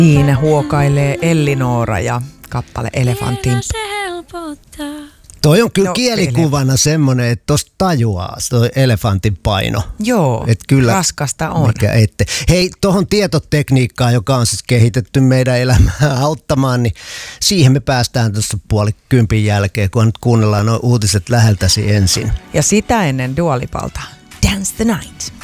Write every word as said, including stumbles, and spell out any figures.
Siinä huokailee Ellinora ja kappale Elefantin. Toi on kyllä No, kielikuvana semmoinen, että tosta tajuaa toi elefantin paino. Joo, Et kyllä, raskasta on. Mikä ette. Hei, tohon tietotekniikkaan, joka on siis kehitetty meidän elämää auttamaan, niin siihen me päästään tuossa puoli kympin jälkeen, kun nyt kuunnellaan nuo uutiset läheltäsi ensin. Ja sitä ennen Dua Lipalta. Dance the Night.